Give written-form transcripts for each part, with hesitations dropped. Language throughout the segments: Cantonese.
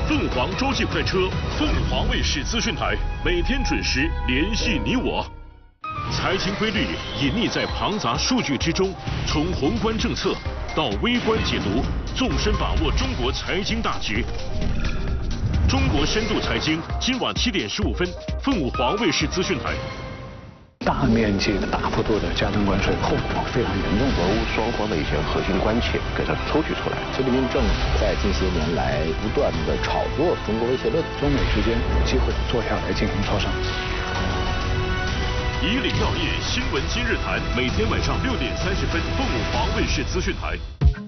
凤凰洲际快车，凤凰卫视资讯台，每天准时联系你我。财经规律隐匿在庞杂数据之中，从宏观政策到微观解读，纵深把握中国财经大局。中国深度财经，今晚7点15分，凤凰卫视资讯台。 大面积的、大幅度的加征关税，后果非常严重。 俄乌双方的一些核心关切给它抽取出来。 习近平政府在近些年来不断的炒作中国威胁论， 中美之间有机会坐下来进行磋商。 以岭药业新闻今日谈，每天晚上6點30分，鳳凰衛視資訊台。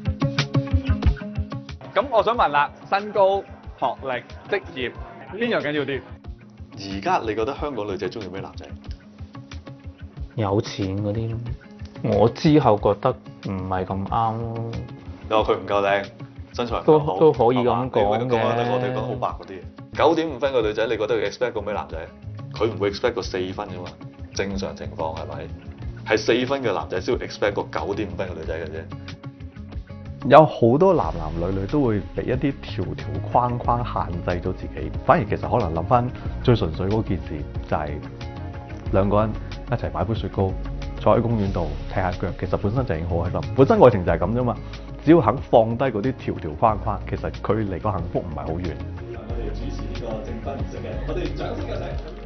咁我想問啦，身高、學歷、職業邊樣緊要啲？ 而家你覺得香港女仔中意咩男仔？ 有錢嗰啲咯。我之後覺得唔係咁啱咯。 你話佢唔夠靚，身材都可以咁講嘅。 我哋講好白嗰啲9.5分嘅女仔，你覺得佢 expect 個咩男仔？佢唔會 expect 個4分㗎嘛。正常情況係咪？係4分嘅男仔先會 expect 個9.5分嘅女仔嘅啫。 有好多男女都會俾一啲條框限制咗自己，反而其實可能諗翻最純粹嗰件事，就係兩個人一齊買杯雪糕，坐喺公園度踢下腳，其實本身就已經好開心。本身愛情就係咁啫嘛，只要肯放低嗰啲條框，其實距離個幸福唔係好遠。 我哋主持呢個證婚儀式嘅，我哋掌聲有請。